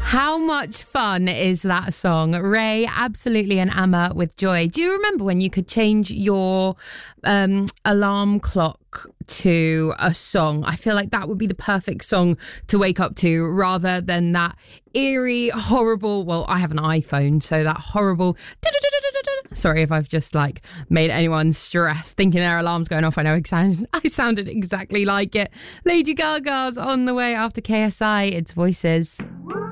How much fun is that song? Ray, Absolutely, and Amma with Joy. Do you remember when you could change your alarm clock to a song? I feel like that would be the perfect song to wake up to rather than that eerie, horrible, well, I have an iPhone, so that horrible... Sorry if I've just like made anyone stressed thinking their alarm's going off. I know I sounded exactly like it. Lady Gaga's on the way after KSI. It's Voices.